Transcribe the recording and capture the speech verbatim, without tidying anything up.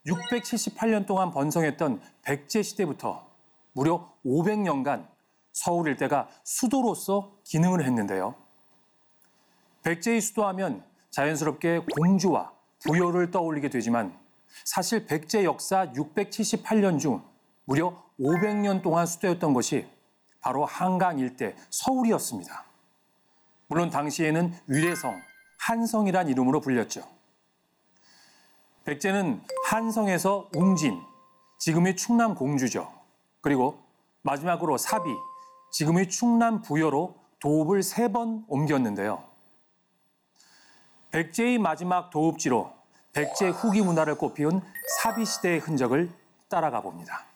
육백칠십팔 년 동안 번성했던 백제 시대부터 무려 오백 년간 서울 일대가 수도로서 기능을 했는데요. 백제의 수도하면 자연스럽게 공주와 부여를 떠올리게 되지만 사실 백제 역사 육백칠십팔 년 중 무려 오백 년 동안 수도였던 것이 바로 한강 일대 서울이었습니다. 물론 당시에는 위례성, 한성이란 이름으로 불렸죠. 백제는 한성에서 웅진, 지금의 충남 공주죠. 그리고 마지막으로 사비, 지금의 충남 부여로 도읍을 세 번 옮겼는데요. 백제의 마지막 도읍지로 백제 후기 문화를 꽃피운 사비 시대의 흔적을 따라가 봅니다.